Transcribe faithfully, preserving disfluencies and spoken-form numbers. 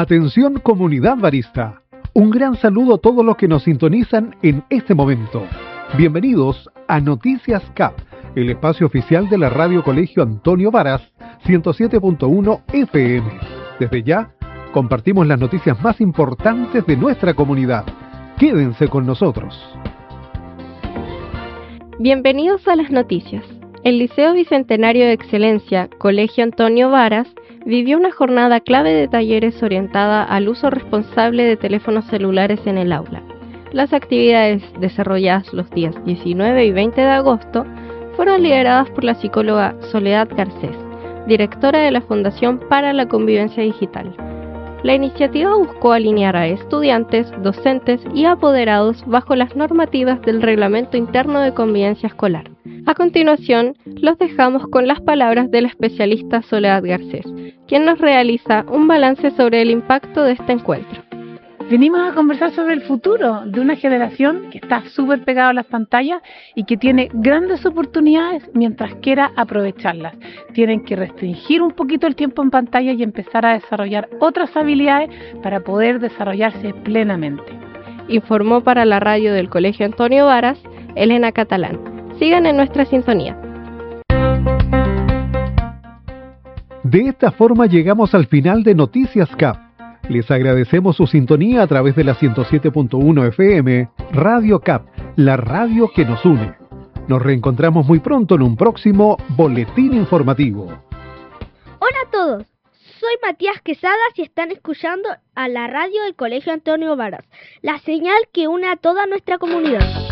Atención comunidad barista. Un gran saludo a todos los que nos sintonizan en este momento. Bienvenidos a Noticias C A P, el espacio oficial de la Radio Colegio Antonio Varas, ciento siete punto uno F M. Desde ya, compartimos las noticias más importantes de nuestra comunidad. Quédense con nosotros. Bienvenidos a las noticias. El Liceo Bicentenario de Excelencia, Colegio Antonio Varas, vivió una jornada clave de talleres orientada al uso responsable de teléfonos celulares en el aula. Las actividades desarrolladas los días diecinueve y veinte de agosto fueron lideradas por la psicóloga Soledad Garcés, directora de la Fundación para la Convivencia Digital. La iniciativa buscó alinear a estudiantes, docentes y apoderados bajo las normativas del Reglamento Interno de Convivencia Escolar. A continuación, los dejamos con las palabras de la especialista Soledad Garcés, quien nos realiza un balance sobre el impacto de este encuentro. Venimos a conversar sobre el futuro de una generación que está súper pegada a las pantallas y que tiene grandes oportunidades mientras quiera aprovecharlas. Tienen que restringir un poquito el tiempo en pantalla y empezar a desarrollar otras habilidades para poder desarrollarse plenamente. Informó para la radio del Colegio Antonio Varas, Elena Catalán. Sigan en nuestra sintonía. De esta forma llegamos al final de Noticias C A P. Les agradecemos su sintonía a través de la ciento siete punto uno F M, Radio C A P, la radio que nos une. Nos reencontramos muy pronto en un próximo Boletín Informativo. Hola a todos, soy Matías Quesadas y están escuchando a la radio del Colegio Antonio Varas, la señal que une a toda nuestra comunidad.